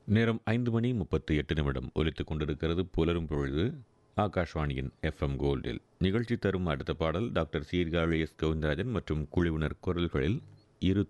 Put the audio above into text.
நேரம் 5:38 ஒலித்துக் கொண்டிருக்கிறது. புலரும் பொழுது ஆகாஷ்வாணியின் எஃப்எம் கோல்டில் நிகழ்ச்சி தரும் அடுத்த பாடல் டாக்டர் சீர்காழி எஸ். கோவிந்தராஜன் மற்றும் குழுவினர் குரல்களில் இரு